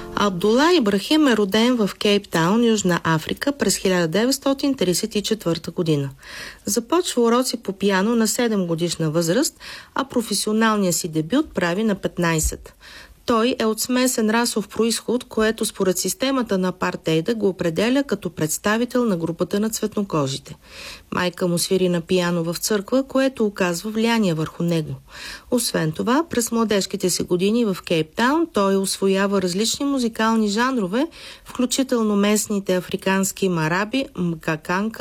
Абдула Ибрахим е роден в Кейптаун, Южна Африка през 1934 година. Започва уроци по пиано на 7 годишна възраст, а професионалния си дебют прави на 15. Той е от смесен расов произход, което според системата на апартейда го определя като представител на групата на цветнокожите. Майка му свири на пиано в църква, което оказва влияние върху него. Освен това, през младежките си години в Кейптаун той усвоява различни музикални жанрове, включително местните африкански мараби, мкаканка,